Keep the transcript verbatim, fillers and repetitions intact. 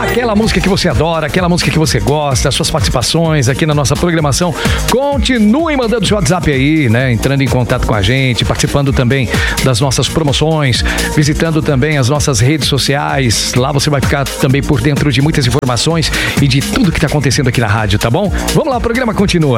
Aquela música que você adora, aquela música que você gosta, suas participações aqui na nossa programação. Continue mandando seu WhatsApp aí, né? Entrando em contato com a gente, participando também das nossas promoções, visitando também as nossas redes sociais. Lá você vai ficar também por dentro de muitas informações e de tudo que está acontecendo aqui na rádio, tá bom? Vamos lá, o programa continua.